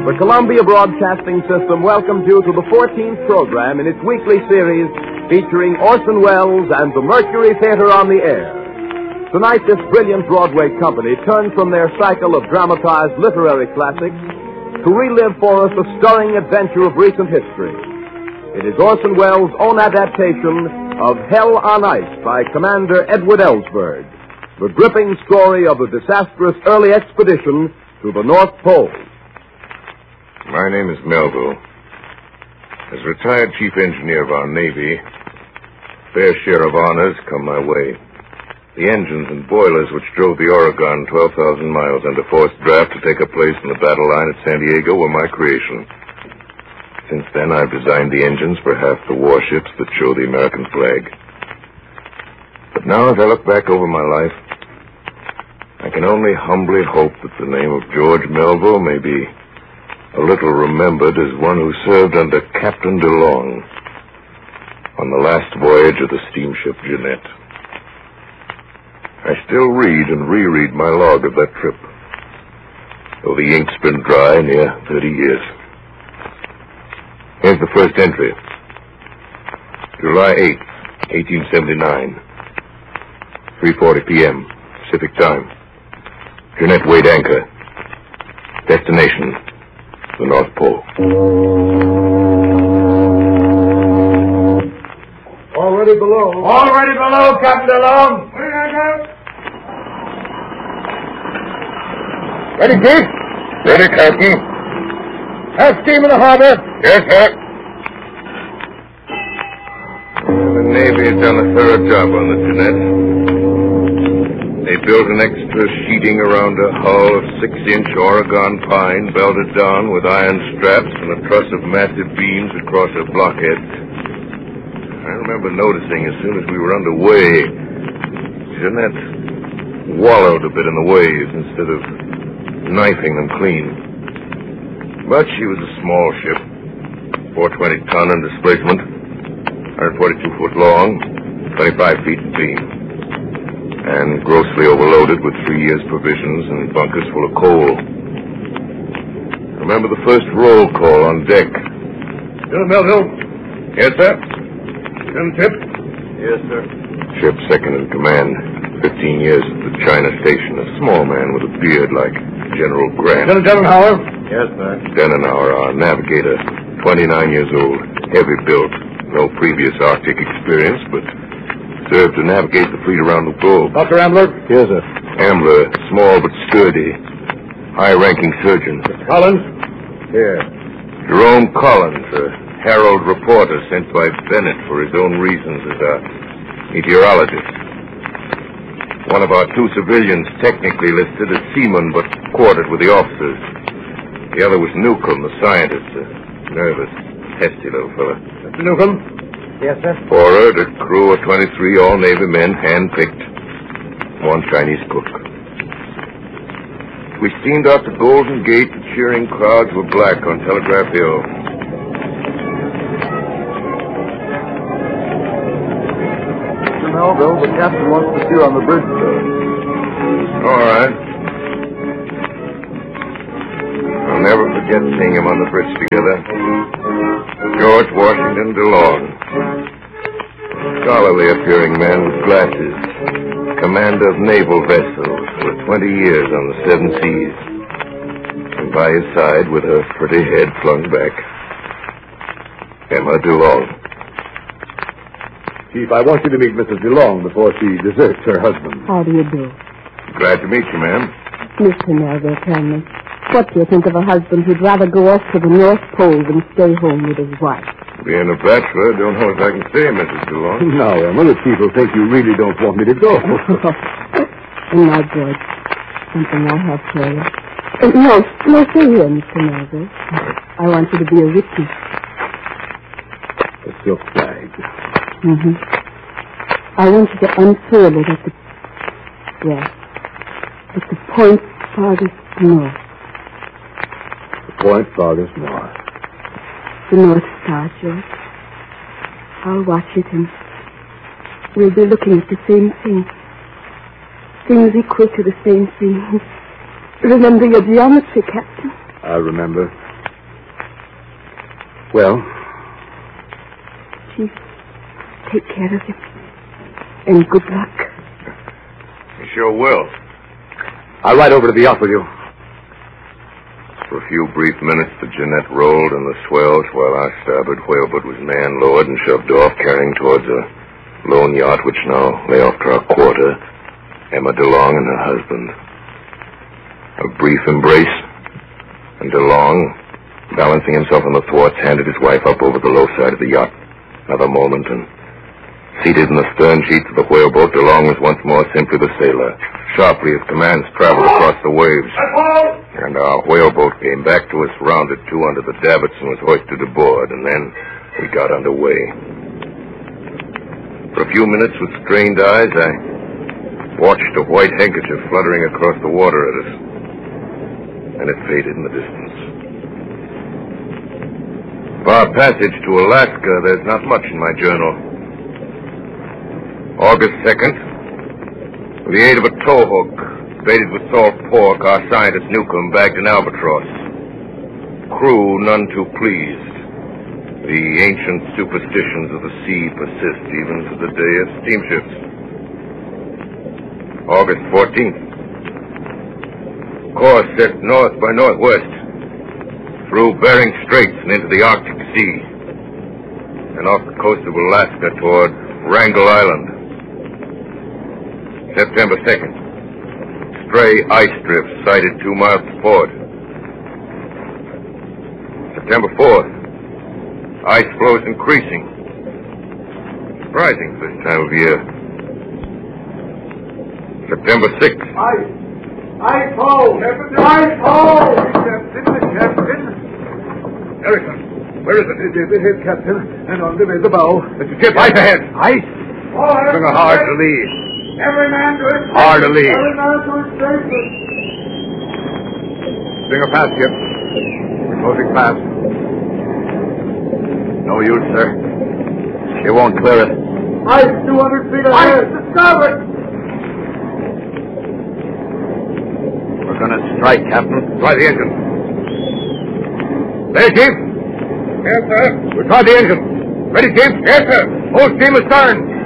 The Columbia Broadcasting System welcomes you to the 14th program in its weekly series featuring Orson Welles and the Mercury Theater on the Air. Tonight, this brilliant Broadway company turns from their cycle of dramatized literary classics to relive for us a stirring adventure of recent history. It is Orson Welles' own adaptation of Hell on Ice by Commander Edward Ellsberg, the gripping story of a disastrous early expedition to the North Pole. My name is Melville. As retired chief engineer of our Navy, fair share of honors come my way. The engines and boilers which drove the Oregon 12,000 miles under forced draft to take a place in the battle line at San Diego were my creation. Since then, I've designed the engines for half the warships that show the American flag. But now, as I look back over my life, I can only humbly hope that the name of George Melville may be a little remembered as one who served under Captain DeLong on the last voyage of the steamship Jeanette. I still read and reread my log of that trip, though the ink's been dry near 30 years. Here's the first entry. July 8th, 1879, 3:40 p.m., Pacific time. Jeanette weighed anchor. Destination, the North Pole. Already below. Already below, Captain DeLong. Ready, Chief? Ready, Captain. Have steam in the harbor. Yes, sir. The Navy has done a thorough job on the Jeanette. They built an extra sheeting around a hull of 6-inch Oregon pine, belted down with iron straps and a truss of massive beams across her blockhead. I remember noticing as soon as we were underway, Jeanette wallowed a bit in the waves instead of knifing them clean. But she was a small ship, 420-ton in displacement, 142 foot long, 25 feet in beam, and grossly overloaded with 3 years' provisions and bunkers full of coal. Remember the first roll call on deck. Lieutenant Melville. Yes, sir? Lieutenant Tip. Yes, sir. Ship second in command. 15 years at the China station. A small man with a beard like General Grant. Lieutenant Denenauer. Yes, sir. Denenauer, our navigator. 29 years old. Heavy built. No previous Arctic experience, but served to navigate the fleet around the globe. Dr. Ambler. Yes, sir. Ambler, small but sturdy. High-ranking surgeon. Mr. Collins. Here. Jerome Collins, a Herald reporter sent by Bennett for his own reasons as a meteorologist. One of our 2 civilians technically listed as seaman, but quartered with the officers. The other was Newcomb, the scientist, a nervous, testy little fella. Mr. Newcomb. Yes, sir. Forward, a crew of 23 all-Navy men, hand-picked. 1 Chinese cook. We steamed out to Golden Gate. The cheering crowds were black on Telegraph Hill. Mr. Melville, the captain wants to see you on the bridge, sir. All right. I'll never forget seeing him on the bridge together. George Washington DeLong. Scholarly appearing man with glasses. Commander of naval vessels for 20 years on the 7 seas. And by his side, with her pretty head flung back, Emma DeLong. Chief, I want you to meet Mrs. DeLong before she deserts her husband. How do you do? Glad to meet you, ma'am. Mr. Melville, tell me, what do you think of a husband who'd rather go off to the North Pole than stay home with his wife? Being a bachelor, don't know if I can stay, Mrs. DeLong. Now, Emma, the chief will think you really don't want me to go. And now, George, something I have for you. No, stay here, Mr. Melville. I want you to be a witness. A silk flag. Mm-hmm. I want you to unfurl it at the point farthest north. The point farthest north. The North Star, George. I'll watch it and we'll be looking at the same thing. Things equal to the same thing. Remember your geometry, Captain? I remember. Well? Chief, take care of him. And good luck. You sure will. I'll ride over to the yacht with you. For a few brief minutes, the Jeanette rolled in the swells while our starboard whaleboat was man-lowered and shoved off, carrying towards a lone yacht which now lay off to our quarter, Emma DeLong and her husband. A brief embrace, and DeLong, balancing himself on the thwarts, handed his wife up over the low side of the yacht. Another moment, and seated in the stern sheets of the whaleboat, DeLong was once more simply the sailor. Sharply, his commands traveled across the waves. And our whaleboat came back to us, rounded to under the davits, and was hoisted aboard, and then we got underway. For a few minutes, with strained eyes, I watched a white handkerchief fluttering across the water at us. And it faded in the distance. For our passage to Alaska, there's not much in my journal. August 2nd, with the aid of a towhook, baited with salt pork, our scientist Newcomb bagged an albatross. Crew none too pleased. The ancient superstitions of the sea persist even to the day of steamships. August 14th. Course set north by northwest, through Bering Straits and into the Arctic Sea, and off the coast of Alaska toward Wrangel Island. September 2nd. Stray ice drifts sighted 2 miles to port. September 4th. Ice floes increasing. Surprising for this time of year. September 6th. Ice ho! Ice ho! Captain. Erickson, where is it? It is, Captain, and underneath the bow. It's a ship. Ice ahead. Ice? Bring her hard to lead. Every man to his station. Hard to lead. Every man to his station. Bring her past, Skip. We're closing fast. No use, sir. She won't clear it. Ice 200 feet ahead. Ice to starboard. We're going to strike, Captain. Try the engine. There, Chief. Yes, sir. We'll try the engine. Ready, Chief? Yes, sir. Full steam astern.